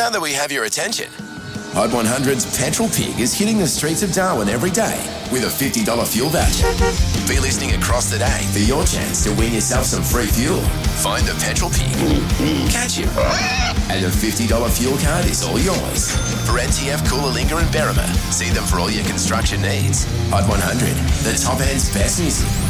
now that we have your attention, Hot 100's Petrol Pig is hitting the streets of Darwin every day with a $50 fuel voucher. Be listening across the day for your chance to win yourself some free fuel. Find the Petrol Pig, catch him, and a $50 fuel card is all yours. For NTF, Coolalingga and Berrima, see them for all your construction needs. Hot 100, the top end's best music.